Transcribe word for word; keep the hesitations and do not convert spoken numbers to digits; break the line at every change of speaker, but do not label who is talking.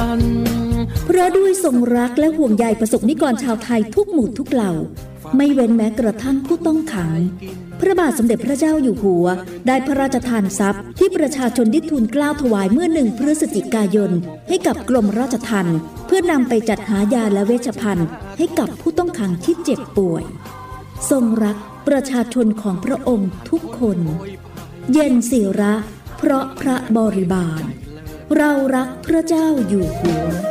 เพราะด้วยทรงรักและห่วงใยประสบนิกรชาวไทยทุกหมู่ทุกเหล่าไม่เว้นแม้กระทั่งผู้ต้องขังพระบาทสมเด็จพระเจ้าอยู่หัวได้พระราชทานทรัพย์ที่ประชาชนได้ทูลเกล้าถวายเมื่อหนึ่งพฤศจิกายนให้กับกรมราชทัณฑ์เพื่อนำไปจัดหายาและเวชภัณฑ์ให้กับผู้ต้องขังที่เจ็บป่วยทรงรักประชาชนของพระองค์ทุกคนเย็นศิระเพราะพระบริบาลเรารักพระเจ้าอยู่หัว